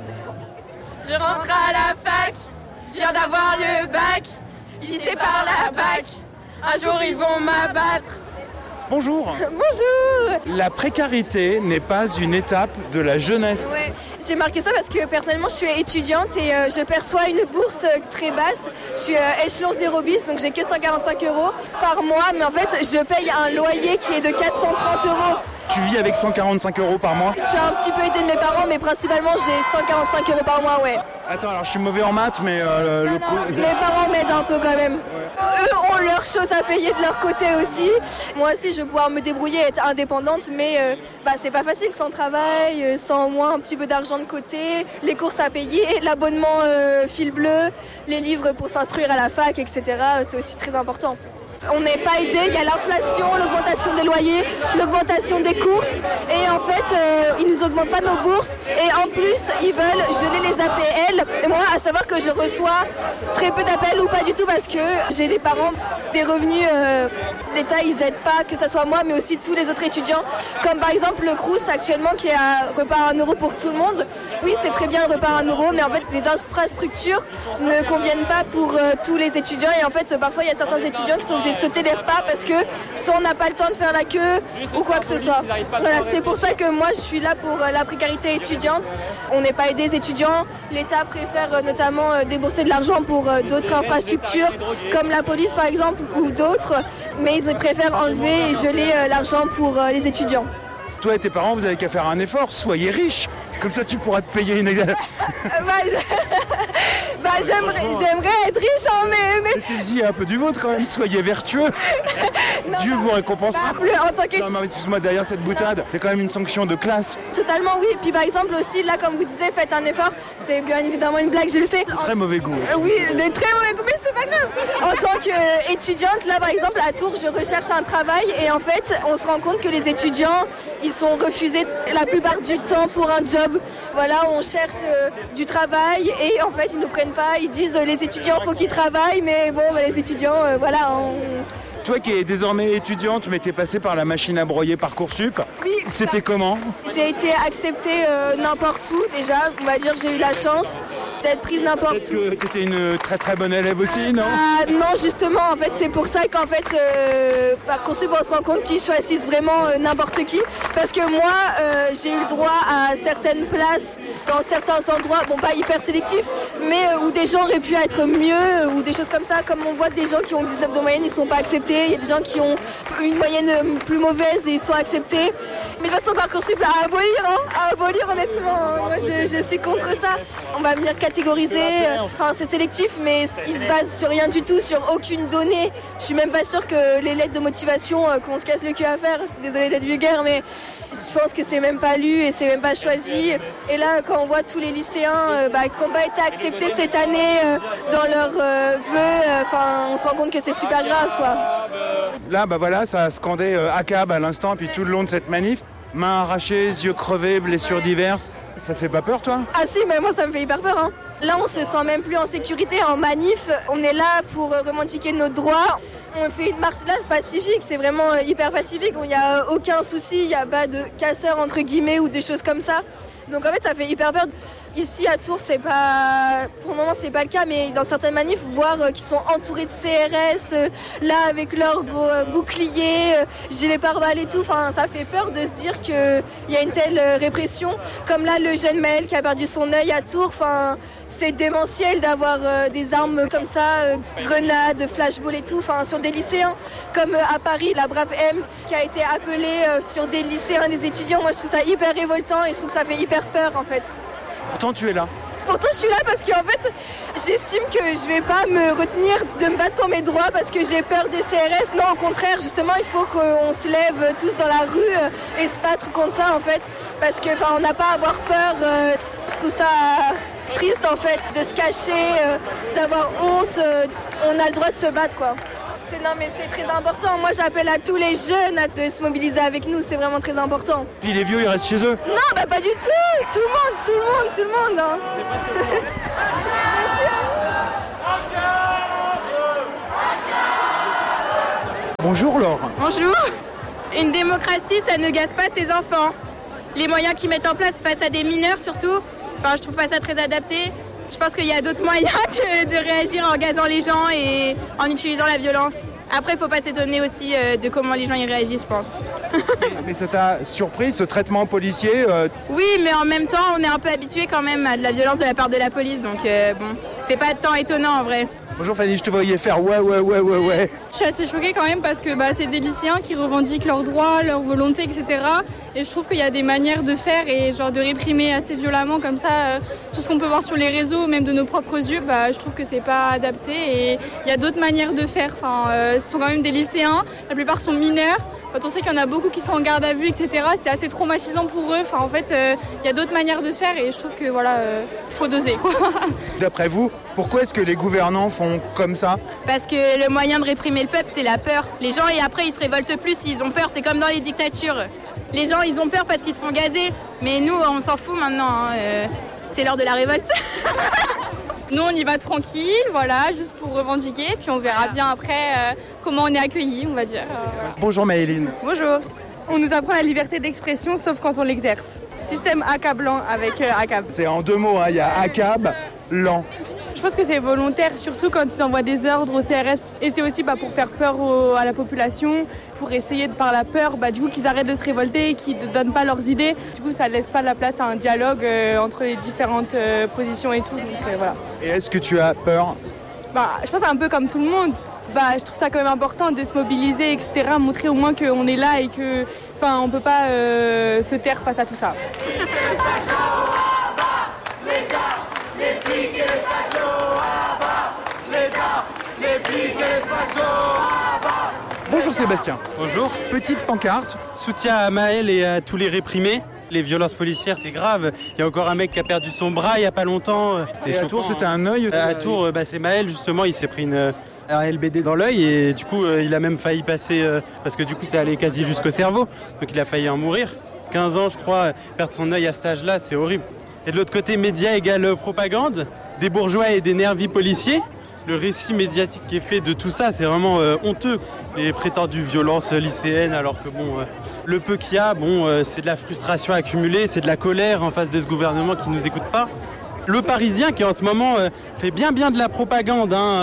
Je rentre à la fac, je viens d'avoir le bac, ils séparent la bac, un jour ils vont m'abattre. Bonjour. Bonjour. La précarité n'est pas une étape de la jeunesse. Ouais. J'ai marqué ça parce que personnellement je suis étudiante et je perçois une bourse très basse. Je suis échelon 0 bis, donc j'ai que 145 € par mois, mais en fait je paye un loyer qui est de 430 €. Tu vis avec 145 € par mois ? Je suis un petit peu aidée de mes parents, mais principalement j'ai 145 € par mois, ouais. Attends, alors je suis mauvais en maths, mais mes parents m'aident un peu quand même. Ouais. Eux ont leurs choses à payer de leur côté aussi. Moi aussi, je vais pouvoir me débrouiller, être indépendante, mais c'est pas facile sans travail, sans au moins un petit peu d'argent de côté, les courses à payer, l'abonnement fil bleu, les livres pour s'instruire à la fac, etc. C'est aussi très important. On n'est pas aidé, il y a l'inflation, l'augmentation des loyers, l'augmentation des courses et en fait ils nous augmentent pas nos bourses et en plus ils veulent geler les APL et moi à savoir que je reçois très peu d'appels ou pas du tout parce que j'ai des parents, des revenus, l'État ils aident pas que ce soit moi mais aussi tous les autres étudiants comme par exemple le Crous actuellement qui est à repas à 1 € pour tout le monde. Oui c'est très bien le repas à 1 € mais en fait les infrastructures ne conviennent pas pour tous les étudiants et en fait parfois il y a certains étudiants qui sont obligés de sauter les repas parce que soit on n'a pas le temps de faire la queue ou quoi que ce soit. Voilà, c'est pour ça que moi je suis là pour la précarité étudiante. On n'est pas aidé les étudiants. L'État préfère notamment débourser de l'argent pour d'autres infrastructures comme la police par exemple ou d'autres, mais ils préfèrent enlever et geler l'argent pour les étudiants. Toi et tes parents, vous avez qu'à faire un effort, soyez riches, comme ça tu pourras te payer une... J'aimerais être riche, hein, mais... Mettez-y un peu du vôtre quand même, soyez vertueux. Non, Dieu vous récompensera. Plus en tant qu'étudiant. Non, mais excuse-moi, derrière cette boutade, il y a quand même une sanction de classe. Totalement, oui. Puis par exemple aussi, là, comme vous disiez, faites un effort. C'est bien évidemment une blague, je le sais. Très mauvais goût. Oui, de très mauvais goût, mais c'est pas grave. En tant qu'étudiante, là, par exemple, à Tours, je recherche un travail. Et en fait, on se rend compte que les étudiants, ils sont refusés la plupart du temps pour un job. Voilà, on cherche du travail et en fait, ils nous prennent pas. Ils disent les étudiants, faut qu'ils travaillent, mais bon, les étudiants, voilà. Toi qui es désormais étudiante, mais t'es passée par la machine à broyer Parcoursup. Oui. C'était comment ? J'ai été acceptée n'importe où déjà. On va dire j'ai eu la chance d'être prise n'importe où. Peut-être que t'étais une très très bonne élève aussi, non ? Non, justement, en fait, c'est pour ça qu'en fait, Parcoursup, on se rend compte qu'ils choisissent vraiment n'importe qui. Parce que moi, j'ai eu le droit à certaines places dans certains endroits, bon pas hyper sélectifs, mais où des gens auraient pu être mieux, ou des choses comme ça, comme on voit des gens qui ont 19 de moyenne, ils sont pas acceptés, il y a des gens qui ont une moyenne plus mauvaise et ils sont acceptés. Mais de toute façon, Parcoursup à abolir honnêtement, moi je suis contre ça. On va venir catégoriser, enfin c'est sélectif, mais ils se basent sur rien du tout, sur aucune donnée. Je suis même pas sûre que les lettres de motivation qu'on se casse le cul à faire, désolée d'être vulgaire, mais je pense que c'est même pas lu et c'est même pas choisi. Et là, quand on voit tous les lycéens qui n'ont pas été acceptés cette année dans leurs vœux, on se rend compte que c'est super grave, quoi. Là, voilà, ça a scandé ACAB à l'instant, puis tout le long de cette manif. Mains arrachées, yeux crevés, blessures diverses. Ça te fait pas peur, toi? Ah si, mais moi ça me fait hyper peur. Là, on se sent même plus en sécurité en manif. On est là pour revendiquer nos droits. On fait une marche là pacifique, c'est vraiment hyper pacifique. Il n'y a aucun souci, il n'y a pas de casseurs entre guillemets ou des choses comme ça. Donc en fait, ça fait hyper peur. Ici à Tours, c'est pas, pour le moment, c'est pas le cas, mais dans certaines manifs, voir qu'ils sont entourés de CRS, là avec leurs gros boucliers, gilets pare-balles et tout, ça fait peur de se dire qu'il y a une telle répression. Comme là, le jeune Maël qui a perdu son œil à Tours, c'est démentiel d'avoir des armes comme ça, grenades, flashballs et tout, sur des lycéens. Comme à Paris, la Brave M qui a été appelée sur des lycéens, des étudiants. Moi, je trouve ça hyper révoltant et je trouve que ça fait hyper peur en fait. Pourtant, tu es là. Pourtant, je suis là parce qu'en fait, j'estime que je vais pas me retenir de me battre pour mes droits parce que j'ai peur des CRS. Non, au contraire, justement, il faut qu'on se lève tous dans la rue et se battre contre ça, en fait. Parce que, on n'a pas à avoir peur. Je trouve ça triste, en fait, de se cacher, d'avoir honte. On a le droit de se battre, quoi. Non, mais c'est très important. Moi, j'appelle à tous les jeunes de se mobiliser avec nous. C'est vraiment très important. Puis les vieux, ils restent chez eux? Non, pas du tout. Tout le monde. Hein. Bonjour Laure. Bonjour. Une démocratie, ça ne gaze pas ses enfants. Les moyens qu'ils mettent en place face à des mineurs, surtout, je trouve pas ça très adapté. Je pense qu'il y a d'autres moyens que de réagir en gazant les gens et en utilisant la violence. Après, il ne faut pas s'étonner aussi de comment les gens y réagissent, je pense. Mais ça t'a surpris, ce traitement policier Oui, mais en même temps, on est un peu habitué quand même à de la violence de la part de la police. Donc c'est pas tant étonnant en vrai. Bonjour Fanny, je te voyais faire ouais. Je suis assez choquée quand même parce que c'est des lycéens qui revendiquent leurs droits, leurs volontés, etc. Et je trouve qu'il y a des manières de faire et de réprimer assez violemment comme ça tout ce qu'on peut voir sur les réseaux, même de nos propres yeux, je trouve que c'est pas adapté et il y a d'autres manières de faire. Ce sont quand même des lycéens, la plupart sont mineurs. Quand on sait qu'il y en a beaucoup qui sont en garde à vue, etc., c'est assez traumatisant pour eux. Il y a d'autres manières de faire et je trouve que faut doser, quoi. D'après vous, pourquoi est-ce que les gouvernants font comme ça? Parce que le moyen de réprimer le peuple, c'est la peur. Les gens, et après, ils se révoltent plus s'ils ont peur. C'est comme dans les dictatures. Les gens, ils ont peur parce qu'ils se font gazer. Mais nous, on s'en fout maintenant. C'est l'heure de la révolte. Nous, on y va tranquille, juste pour revendiquer. Puis on verra bien après comment on est accueillis, on va dire. Bonjour Maëline. Bonjour. On nous apprend la liberté d'expression, sauf quand on l'exerce. Système accablant avec ACAB. C'est en deux mots, il y a ACAB, lent. Je pense que c'est volontaire, surtout quand ils envoient des ordres au CRS. Et c'est aussi pour faire peur à la population, pour essayer par la peur qu'ils arrêtent de se révolter et qu'ils ne donnent pas leurs idées. Du coup, ça ne laisse pas la place à un dialogue entre les différentes positions et tout. Donc, voilà. Et est-ce que tu as peur? Je pense un peu comme tout le monde. Je trouve ça quand même important de se mobiliser, etc. Montrer au moins qu'on est là et qu'on ne peut pas se taire face à tout ça. Les flics et les fachos à bas. L'État, les flics et les fachos à bas. Bonjour Sébastien. Bonjour. Petite pancarte. Soutien à Maël et à tous les réprimés. Les violences policières, c'est grave. Il y a encore un mec qui a perdu son bras il n'y a pas longtemps. C'est choquant. À Tours, c'était un œil. À Tours, c'est Maël, justement. Il s'est pris un LBD dans l'œil et du coup, il a même failli passer, parce que du coup, c'est allé quasi jusqu'au cerveau. Donc il a failli en mourir. 15 ans, je crois, perdre son œil à cet âge-là, c'est horrible. Et de l'autre côté, médias égale propagande, des bourgeois et des nervis policiers. Le récit médiatique qui est fait de tout ça, c'est vraiment honteux. Les prétendues violences lycéennes, alors que le peu qu'il y a, c'est de la frustration accumulée, c'est de la colère en face de ce gouvernement qui ne nous écoute pas. Le Parisien qui en ce moment fait bien de la propagande.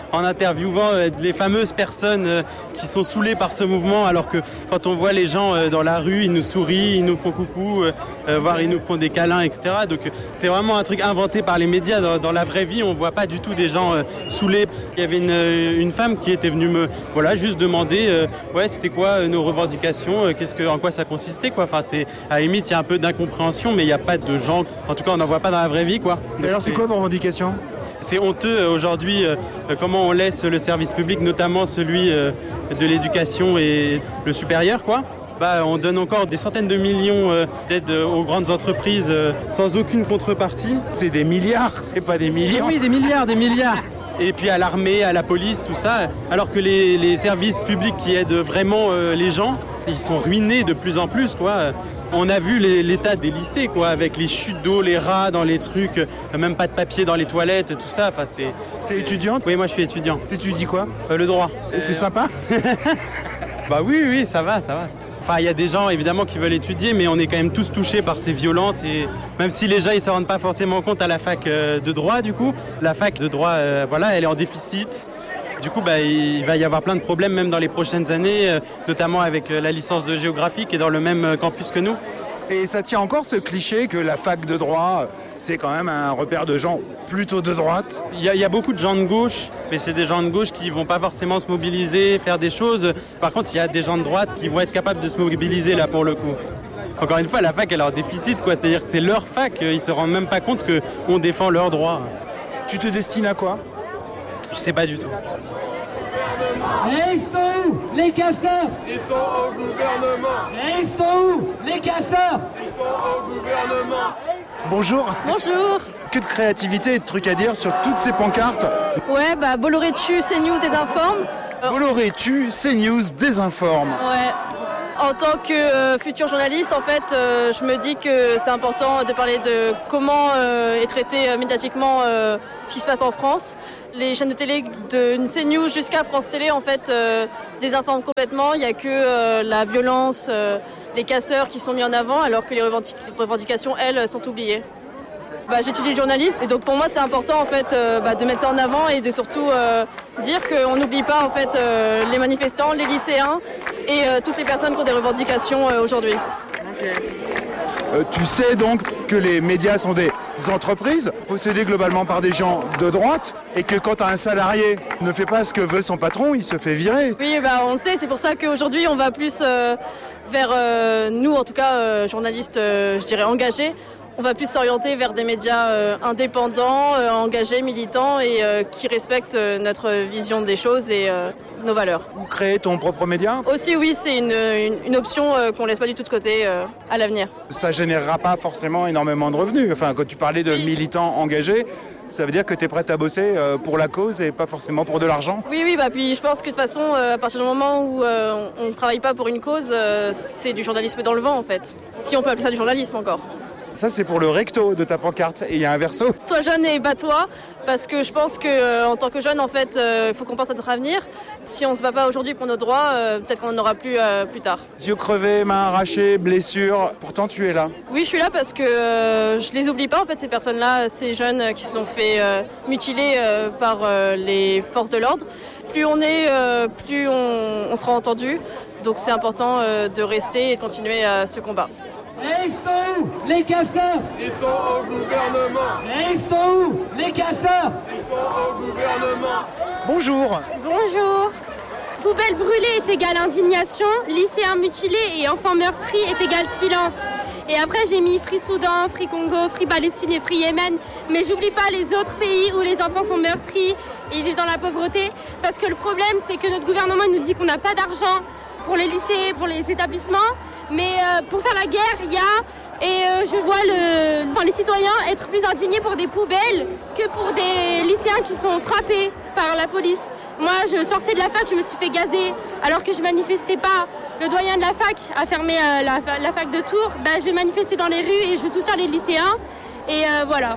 en interviewant les fameuses personnes qui sont saoulées par ce mouvement, alors que quand on voit les gens dans la rue, ils nous sourient, ils nous font coucou, voire ils nous font des câlins, etc. Donc c'est vraiment un truc inventé par les médias. Dans la vraie vie, on voit pas du tout des gens saoulés. Il y avait une femme qui était venue me juste demander c'était quoi nos revendications, en quoi ça consistait, quoi. Enfin, c'est à la limite il y a un peu d'incompréhension, mais il n'y a pas de gens, en tout cas on n'en voit pas dans la vraie vie, quoi. Donc, alors c'est quoi vos revendications ? C'est honteux aujourd'hui comment on laisse le service public, notamment celui de l'éducation et le supérieur, quoi. On donne encore des centaines de millions d'aides aux grandes entreprises sans aucune contrepartie. C'est des milliards, c'est pas des millions. Oui, des milliards. Et puis à l'armée, à la police, tout ça. Alors que les services publics qui aident vraiment les gens, ils sont ruinés de plus en plus, quoi. On a vu l'état des lycées, quoi, avec les chutes d'eau, les rats dans les trucs, même pas de papier dans les toilettes, tout ça. Enfin, T'es étudiante ? Oui, moi je suis étudiant. T'étudies quoi ? Le droit. Et c'est sympa ? Oui, ça va. Enfin, il y a des gens évidemment qui veulent étudier, mais on est quand même tous touchés par ces violences. Et même si les gens ils se rendent pas forcément compte à la fac de droit, du coup, la fac de droit, elle est en déficit. Du coup, il va y avoir plein de problèmes même dans les prochaines années, notamment avec la licence de géographie qui est dans le même campus que nous. Et ça tient encore ce cliché que la fac de droit, c'est quand même un repère de gens plutôt de droite. Il y a beaucoup de gens de gauche, mais c'est des gens de gauche qui vont pas forcément se mobiliser, faire des choses. Par contre, il y a des gens de droite qui vont être capables de se mobiliser là pour le coup. Encore une fois, la fac elle est en déficit, quoi. C'est-à-dire que c'est leur fac, ils se rendent même pas compte qu'on défend leurs droits. Tu te destines à quoi ? Je sais pas du tout. Et ils sont où les casseurs? Ils sont au gouvernement. Et ils sont où les casseurs? Ils sont au gouvernement. Bonjour. Bonjour. Que de créativité et de trucs à dire sur toutes ces pancartes. Ouais, Bolloré tue, CNews désinforme. Bolloré tue, CNews désinforme. Ouais. En tant que futur journaliste, en fait, je me dis que c'est important de parler de comment est traité médiatiquement ce qui se passe en France. Les chaînes de télé de CNews jusqu'à France Télé, en fait, désinforment complètement. Il n'y a que la violence, les casseurs qui sont mis en avant, alors que les revendications, elles, sont oubliées. J'étudie le journalisme et donc pour moi c'est important en fait de mettre ça en avant et de surtout dire qu'on n'oublie pas en fait les manifestants, les lycéens et toutes les personnes qui ont des revendications aujourd'hui. Tu sais donc que les médias sont des entreprises possédées globalement par des gens de droite et que quand un salarié ne fait pas ce que veut son patron, il se fait virer. Oui, on le sait, c'est pour ça qu'aujourd'hui on va plus vers nous en tout cas journalistes je dirais engagés. On va plus s'orienter vers des médias indépendants, engagés, militants et qui respectent notre vision des choses et nos valeurs. Ou créer ton propre média ? Aussi oui, c'est une option qu'on laisse pas du tout de côté à l'avenir. Ça générera pas forcément énormément de revenus. Enfin, quand tu parlais de militants engagés, ça veut dire que tu es prête à bosser pour la cause et pas forcément pour de l'argent ? Oui, puis je pense que de toute façon, à partir du moment où on ne travaille pas pour une cause, c'est du journalisme dans le vent en fait. Si on peut appeler ça du journalisme encore. Ça, c'est pour le recto de ta pancarte. Et il y a un verso. Sois jeune et bats-toi, parce que je pense qu'en tant que jeune, en fait, il faut qu'on pense à notre avenir. Si on ne se bat pas aujourd'hui pour nos droits, peut-être qu'on n'en aura plus plus tard. Yeux crevés, mains arrachées, blessures. Pourtant, tu es là. Oui, je suis là parce que je les oublie pas, en fait, ces personnes-là, ces jeunes qui se sont fait mutiler par les forces de l'ordre. Plus on est, plus on sera entendu. Donc c'est important de rester et de continuer ce combat. Et ils sont où les casseurs? Ils sont au gouvernement. Et ils sont où les casseurs? Ils sont au gouvernement. Bonjour. Bonjour. Poubelle brûlée est égale indignation, lycéens mutilés et enfants meurtris est égal silence. Et après j'ai mis Free Soudan, Free Congo, Free Palestine et Free Yémen. Mais j'oublie pas les autres pays où les enfants sont meurtris et vivent dans la pauvreté. Parce que le problème c'est que notre gouvernement nous dit qu'on n'a pas d'argent pour les lycées, pour les établissements. Mais pour faire la guerre, il y a, et je vois les citoyens être plus indignés pour des poubelles que pour des lycéens qui sont frappés par la police. Moi, je sortais de la fac, je me suis fait gazer alors que je manifestais pas. Le doyen de la fac a fermé la fac de Tours. Je manifestais dans les rues et je soutiens les lycéens. Et voilà.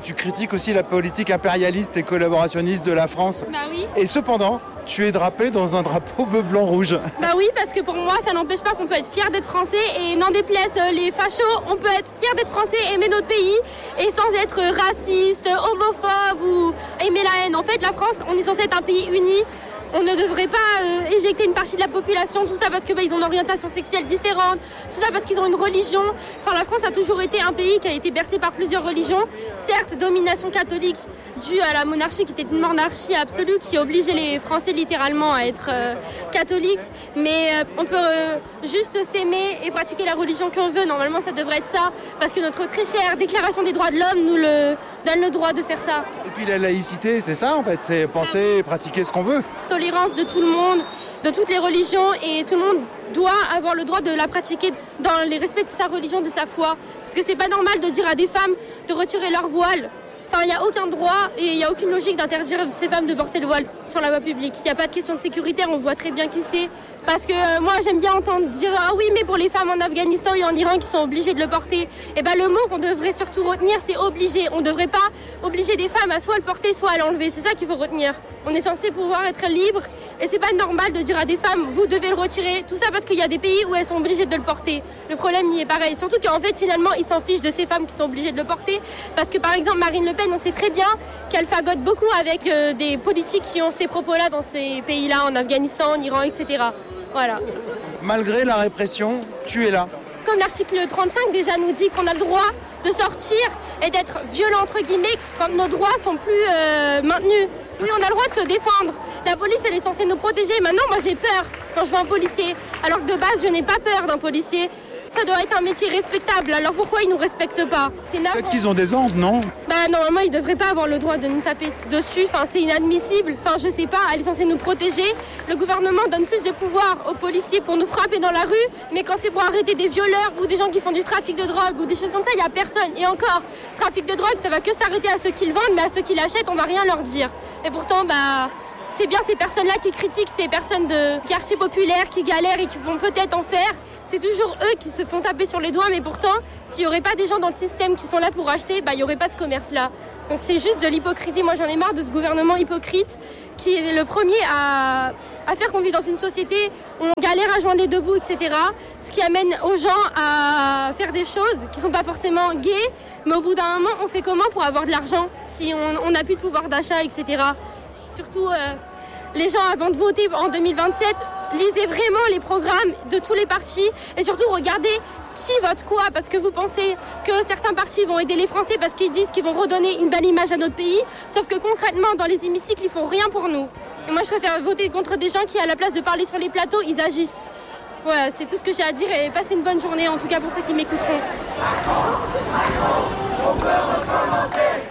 Tu critiques aussi la politique impérialiste et collaborationniste de la France. Bah oui. Et cependant, tu es drapé dans un drapeau bleu, blanc, rouge. Bah oui, parce que pour moi, ça n'empêche pas qu'on peut être fier d'être français et n'en déplaise les fachos, on peut être fier d'être français, aimer notre pays et sans être raciste, homophobe ou aimer la haine. En fait, la France, on est censé être un pays uni. On ne devrait pas éjecter une partie de la population, tout ça parce que ils ont une orientation sexuelle différente, tout ça parce qu'ils ont une religion. Enfin, la France a toujours été un pays qui a été bercé par plusieurs religions. Certes, domination catholique due à la monarchie qui était une monarchie absolue qui obligeait les Français littéralement à être catholiques. Mais on peut juste s'aimer et pratiquer la religion qu'on veut. Normalement, ça devrait être ça parce que notre très chère Déclaration des droits de l'homme nous donne le droit de faire ça. Et puis la laïcité, c'est ça en fait, c'est penser et pratiquer ce qu'on veut. Tolérance de tout le monde, de toutes les religions et tout le monde doit avoir le droit de la pratiquer dans les respects de sa religion, de sa foi. Parce que c'est pas normal de dire à des femmes de retirer leur voile. Enfin, il n'y a aucun droit et il n'y a aucune logique d'interdire ces femmes de porter le voile sur la voie publique. Il n'y a pas de question de sécurité, on voit très bien qui c'est. Parce que moi, j'aime bien entendre dire « Ah oui, mais pour les femmes en Afghanistan et en Iran qui sont obligées de le porter », et ben le mot qu'on devrait surtout retenir, c'est « obligé ». On ne devrait pas obliger des femmes à soit le porter, soit à l'enlever. C'est ça qu'il faut retenir. On est censé pouvoir être libre et c'est pas normal de dire à des femmes « Vous devez le retirer ». Tout ça parce qu'il y a des pays où elles sont obligées de le porter. Le problème, il est pareil. Surtout qu'en fait, finalement, ils s'en fichent de ces femmes qui sont obligées de le porter. Parce que par exemple, Marine Le Pen, on sait très bien qu'elle fagote beaucoup avec des politiques qui ont ces propos-là dans ces pays-là, en Afghanistan, en Iran, etc. Voilà. Malgré la répression, tu es là. Comme l'article 35 déjà nous dit qu'on a le droit de sortir et d'être violent entre guillemets quand nos droits sont plus maintenus. Oui, on a le droit de se défendre. La police, elle est censée nous protéger. Maintenant, moi, j'ai peur quand je vois un policier. Alors que de base, je n'ai pas peur d'un policier. Ça doit être un métier respectable. Alors pourquoi ils nous respectent pas? Peut-être qu'ils ont des ordres, non? Bah normalement, ils devraient pas avoir le droit de nous taper dessus. Enfin, c'est inadmissible. Enfin, je sais pas. Elle est censée nous protéger. Le gouvernement donne plus de pouvoir aux policiers pour nous frapper dans la rue. Mais quand c'est pour arrêter des violeurs ou des gens qui font du trafic de drogue ou des choses comme ça, il y a personne. Et encore, trafic de drogue, ça va que s'arrêter à ceux qui le vendent, mais à ceux qui l'achètent, on va rien leur dire. Et pourtant, c'est bien ces personnes-là qui critiquent ces personnes de quartiers populaires qui galèrent et qui vont peut-être en faire. C'est toujours eux qui se font taper sur les doigts, mais pourtant, s'il n'y aurait pas des gens dans le système qui sont là pour acheter, il n'y aurait pas ce commerce-là. Donc c'est juste de l'hypocrisie. Moi, j'en ai marre de ce gouvernement hypocrite qui est le premier à faire qu'on vit dans une société où on galère à joindre les deux bouts, etc. Ce qui amène aux gens à faire des choses qui ne sont pas forcément gays, mais au bout d'un moment, on fait comment pour avoir de l'argent si on n'a plus de pouvoir d'achat, etc. Surtout, les gens, avant de voter en 2027, lisez vraiment les programmes de tous les partis et surtout regardez qui vote quoi, parce que vous pensez que certains partis vont aider les Français parce qu'ils disent qu'ils vont redonner une belle image à notre pays, sauf que concrètement, dans les hémicycles, ils font rien pour nous. Et moi, je préfère voter contre des gens qui, à la place de parler sur les plateaux, ils agissent. Voilà, c'est tout ce que j'ai à dire et passez une bonne journée, en tout cas pour ceux qui m'écouteront. On peut recommencer.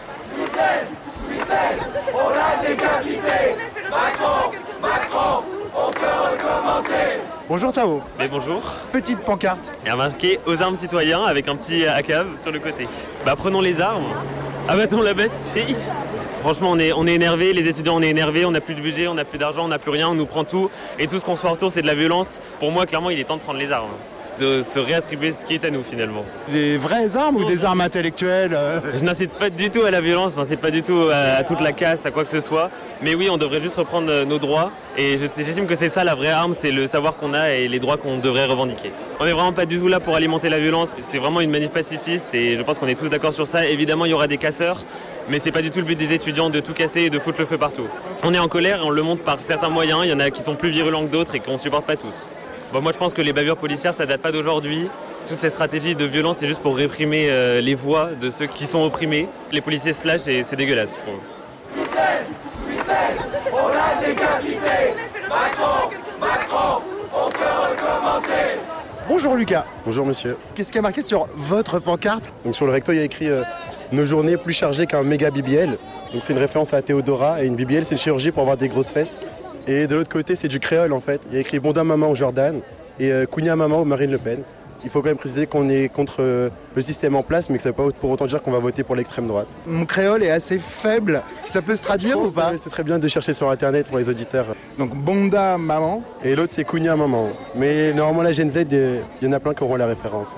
On l'a décapité. Macron, on peut recommencer. Bonjour Tao. Mais bonjour. Petite pancarte. Il y a marqué aux armes citoyens avec un petit ACAV sur le côté. Prenons les armes, abattons la Bastille. Franchement, on est énervés, les étudiants on est énervés, on n'a plus de budget, on n'a plus d'argent, on n'a plus rien, on nous prend tout. Et tout ce qu'on se voit autour, c'est de la violence. Pour moi, clairement, il est temps de prendre les armes. De se réattribuer ce qui est à nous finalement. Des vraies armes ou des armes intellectuelles Je n'incite pas du tout à la violence, je n'incite pas du tout à toute la casse, à quoi que ce soit. Mais oui, on devrait juste reprendre nos droits. Et j'estime que c'est ça la vraie arme, c'est le savoir qu'on a et les droits qu'on devrait revendiquer. On n'est vraiment pas du tout là pour alimenter la violence. C'est vraiment une manif pacifiste et je pense qu'on est tous d'accord sur ça. Évidemment, il y aura des casseurs. Mais c'est pas du tout le but des étudiants de tout casser et de foutre le feu partout. On est en colère et on le montre par certains moyens. Il y en a qui sont plus virulents que d'autres et qu'on ne supporte pas tous. Moi je pense que les bavures policières ça date pas d'aujourd'hui. Toutes ces stratégies de violence c'est juste pour réprimer les voix de ceux qui sont opprimés. Les policiers se lâchent et c'est dégueulasse je trouve. On l'a décapité. Macron, on peut recommencer. Bonjour Lucas. Bonjour monsieur. Qu'est-ce qui a marqué sur votre pancarte? Donc sur le recto il y a écrit nos journées plus chargées qu'un méga BBL. Donc c'est une référence à Théodora et une BBL c'est une chirurgie pour avoir des grosses fesses. Et de l'autre côté, c'est du créole en fait. Il y a écrit Bonda Maman au Jordan et Kounia Maman au Marine Le Pen. Il faut quand même préciser qu'on est contre le système en place, mais que ça ne veut pas pour autant dire qu'on va voter pour l'extrême droite. Mon créole est assez faible. Ça peut se traduire ou pas? C'est très bien de chercher sur Internet pour les auditeurs. Donc Bonda Maman. Et l'autre, c'est Kounia Maman. Mais normalement, la Gen Z, il y en a plein qui auront la référence.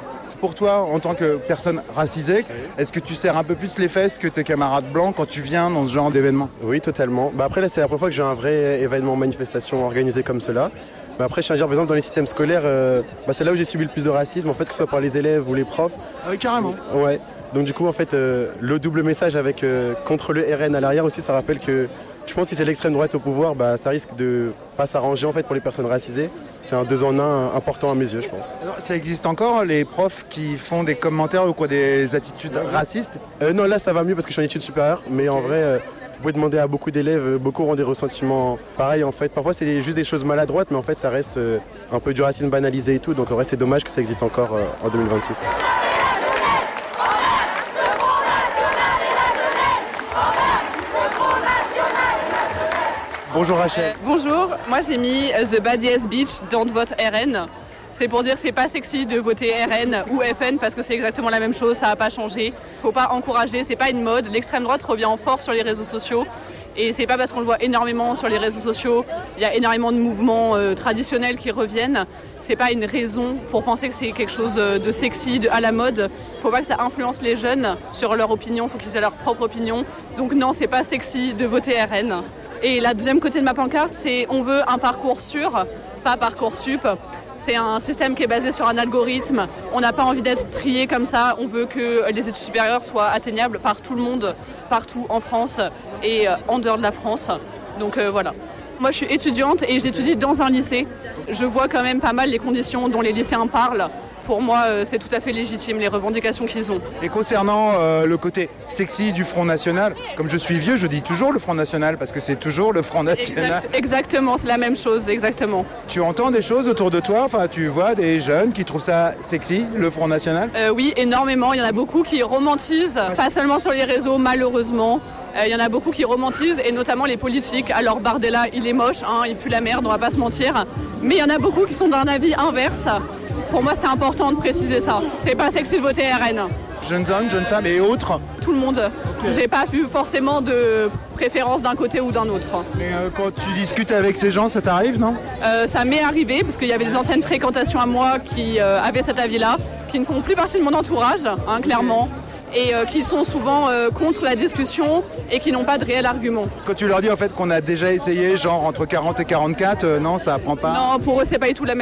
pour toi, en tant que personne racisée, est-ce que tu serres un peu plus les fesses que tes camarades blancs quand tu viens dans ce genre d'événement? Oui, totalement. Après, là, c'est la première fois que j'ai un vrai événement, manifestation organisé comme cela. Après, je tiens à dire, par exemple, dans les systèmes scolaires, c'est là où j'ai subi le plus de racisme, en fait, que ce soit par les élèves ou les profs. Ah oui, carrément. Ouais. Donc du coup, en fait, le double message avec contre le RN à l'arrière aussi, ça rappelle que je pense que si c'est l'extrême droite au pouvoir, ça risque de pas s'arranger en fait pour les personnes racisées. C'est un 2 en 1 important à mes yeux, je pense. Alors, ça existe encore, les profs qui font des commentaires ou des attitudes racistes? Non, là ça va mieux parce que je suis en études supérieures, mais en vrai, vous pouvez demander à beaucoup d'élèves, beaucoup ont des ressentiments pareils en fait. Parfois c'est juste des choses maladroites, mais en fait ça reste un peu du racisme banalisé et tout, donc en vrai c'est dommage que ça existe encore en 2026. Bonjour Rachel. Bonjour, moi j'ai mis The Badiest Bitch dans vote RN. C'est pour dire que c'est pas sexy de voter RN ou FN parce que c'est exactement la même chose, ça n'a pas changé. Faut pas encourager, c'est pas une mode. L'extrême droite revient en force sur les réseaux sociaux et c'est pas parce qu'on le voit énormément sur les réseaux sociaux, il y a énormément de mouvements traditionnels qui reviennent. C'est pas une raison pour penser que c'est quelque chose de sexy, à la mode. Faut pas que ça influence les jeunes sur leur opinion, faut qu'ils aient leur propre opinion. Donc non, c'est pas sexy de voter RN. Et la deuxième côté de ma pancarte, c'est on veut un parcours sûr, pas Parcoursup. C'est un système qui est basé sur un algorithme. On n'a pas envie d'être trié comme ça. On veut que les études supérieures soient atteignables par tout le monde, partout en France et en dehors de la France. Donc voilà. Moi, je suis étudiante et j'étudie dans un lycée. Je vois quand même pas mal les conditions dont les lycéens parlent. Pour moi, c'est tout à fait légitime, les revendications qu'ils ont. Et concernant le côté sexy du Front National, comme je suis vieux, je dis toujours le Front National, parce que c'est toujours le Front National. Exactement, c'est la même chose, exactement. Tu entends des choses autour de toi, tu vois des jeunes qui trouvent ça sexy, le Front National? Oui, énormément. Il y en a beaucoup qui romantisent, pas seulement sur les réseaux, malheureusement. Il y en a beaucoup qui romantisent, et notamment les politiques. Alors Bardella, il est moche, il pue la merde, on va pas se mentir. Mais il y en a beaucoup qui sont d'un avis inverse. Pour moi, c'était important de préciser ça. C'est pas sexy de voter RN. Jeunes hommes, jeunes femmes et autres? Tout le monde. Okay. J'ai pas vu forcément de préférence d'un côté ou d'un autre. Mais quand tu discutes avec ces gens, ça t'arrive, non? Ça m'est arrivé, parce qu'il y avait des anciennes fréquentations à moi qui avaient cet avis-là, qui ne font plus partie de mon entourage, clairement. Et qui sont souvent contre la discussion et qui n'ont pas de réel argument. Quand tu leur dis en fait qu'on a déjà essayé, genre entre 40 et 44, non, ça apprend pas? Non, pour eux, c'est pas du tout la même